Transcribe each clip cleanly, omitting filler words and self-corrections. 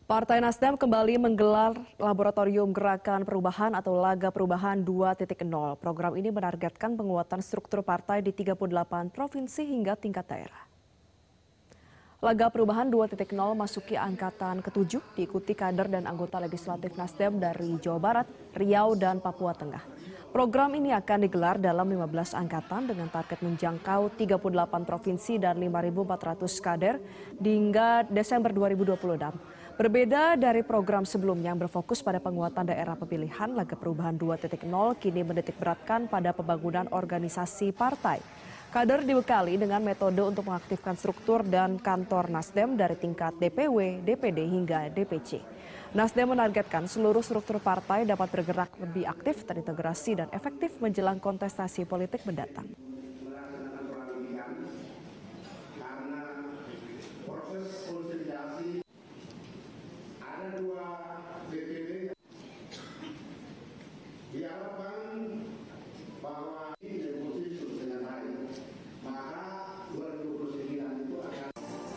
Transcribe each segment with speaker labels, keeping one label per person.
Speaker 1: Partai Nasdem kembali menggelar Laboratorium Gerakan Perubahan atau Laga Perubahan 2.0. Program ini menargetkan penguatan struktur partai di 38 provinsi hingga tingkat daerah. Laga Perubahan 2.0 masuki angkatan ke-7, diikuti kader dan anggota legislatif Nasdem dari Jawa Barat, Riau, dan Papua Tengah. Program ini akan digelar dalam 15 angkatan dengan target menjangkau 38 provinsi dan 5.400 kader hingga Desember 2026. Berbeda dari program sebelumnya yang berfokus pada penguatan daerah pemilihan, Laga Perubahan 2.0 kini menitik beratkan pada pembangunan organisasi partai. Kader dibekali dengan metode untuk mengaktifkan struktur dan kantor Nasdem dari tingkat DPW, DPD hingga DPC. Nasdem menargetkan seluruh struktur partai dapat bergerak lebih aktif, terintegrasi dan efektif menjelang kontestasi politik mendatang.
Speaker 2: Diharapkan bahwa ini disusun dengan baik, maka 2029 itu akan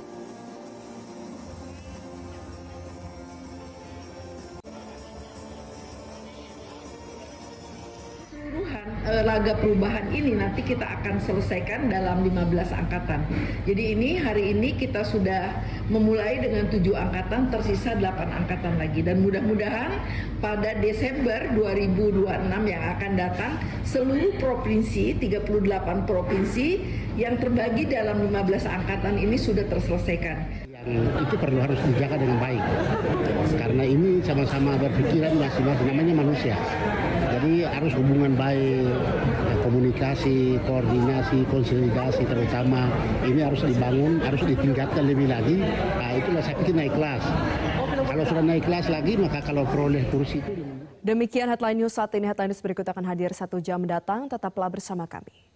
Speaker 3: keseluruhan laga perubahan ini nanti kita akan selesaikan dalam 15 angkatan. Jadi hari ini kita sudah memulai dengan 7 angkatan, tersisa 8 angkatan lagi. Dan mudah-mudahan pada Desember 2026 yang akan datang, seluruh provinsi, 38 provinsi yang terbagi dalam 15 angkatan ini sudah terselesaikan.
Speaker 4: Itu perlu harus dijaga dengan baik, karena ini sama-sama berpikiran masing-masing, namanya manusia. Jadi harus hubungan baik, komunikasi, koordinasi, konsolidasi terutama ini harus dibangun, harus ditingkatkan lebih lagi. Nah, itulah saya pikir naik kelas. Kalau sudah naik kelas lagi, maka kalau peroleh kursi itu.
Speaker 1: Demikian Headline News saat ini. Headline News berikut akan hadir 1 jam mendatang. Tetaplah bersama kami.